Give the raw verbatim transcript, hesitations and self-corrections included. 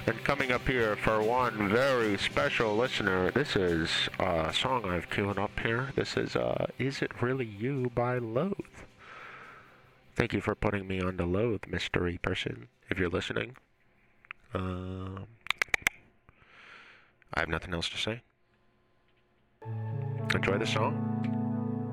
And coming up here for one very special listener, this is a song I've queued up here. This is uh, Is It Really You by Loathe. Thank you for putting me on the Loathe mystery person, if you're listening. Uh, I have nothing else to say. Enjoy the song.